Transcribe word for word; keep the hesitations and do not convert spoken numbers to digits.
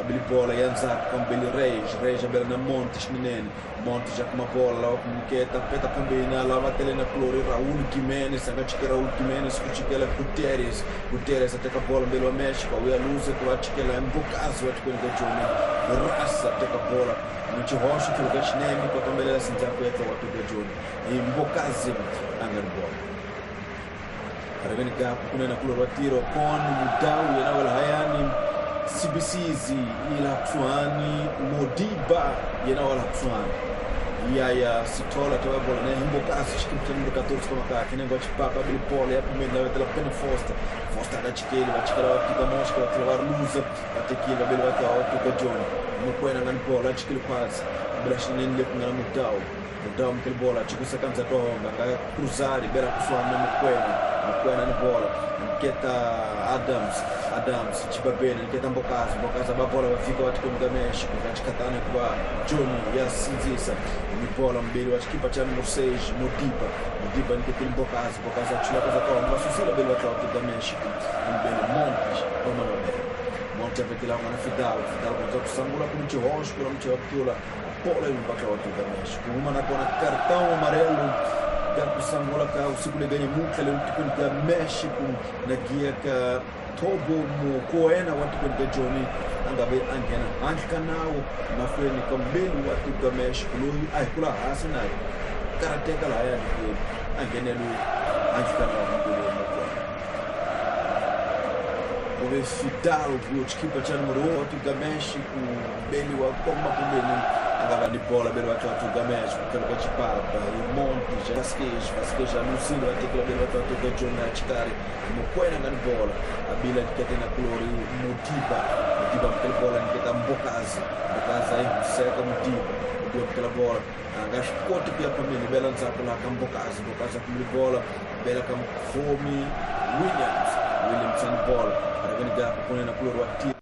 abili bola yanza pambili Reis Reis abela na Montes Minene Montes já com uma bola lá com peta combina lá vai ter na Clori Raul Jimenez anga chikera Raul Jimenez kuchikela Guterres Guterres ateka bola mbele wa México uya luze kwa chikela Mbokazi watu kwenye joni Rasa ateka bola mchihoshi kiluga chinemi kwa kambele sinja kweta watu kwenye joni Mbokazi anga bola Aragani gapu kuna na Clori watiro kon mudau yana wala hayani C B C's ila Tswani Modiba yana wala Tswani ya ya Sitola tawa bola na Mbokazi chikimta número catorze kama kaka nengo chipapa bili pole ya pimenda wetela pena Foster Foster da chikeli wa chikela wa piga moshka wa tila waruza watekila bili wata wa tuka John mkwena ngani bola chikeli pasi bila shineni lepu ngana mudao mudao mkeli bola chikusa kanza tohonga nga Cruzari bela kuswani na mkwena mkwena ni bola mketa Adams Adams chibabene niketa Mbokazi Mbokazi ababola wafika watu kwa México kachikatana kwa John ya Sinzisa ni bola mbili wa kipa cha Moses Modiba Modiba niketa Mbokazi Mbokazi achila kaza kwa mwasusila mbili watu kwa México mbele Montes kwa manobe Montes avetila mwana Fidal Fidal kwa kusangula kumchi hosh kwa mchi wakula bola mpaka watu kwa México uma na kona cartão amarelo da kusangula ka usiku legani mukale mtukunta México na gia ka Tobo mu koena watu kwa John angabe angena anka nao mafreni kambeli watu kwa México lui ai kula hasina karateka la ya angene lui anka nao mbele mko Ove Fidal kwa kipa cha número watu kwa México mbele wa koma kumbeni angaba ni bola belo watu kwa México kwa chipapa e Montes Vasquez Vasquez anunciando até belo watu kwa John na chikari mkwena ngani bola abila nikete na Clori Modiba Modiba mkele bola niketa Mbokazi Mbokazi aí seca Modiba Modiba mkele bola angash kote pia pamini bela nzako la Mbokazi Mbokazi kumili bola bela kam Fomi Williams Williams and bola aragani gapo kuna na Clori wati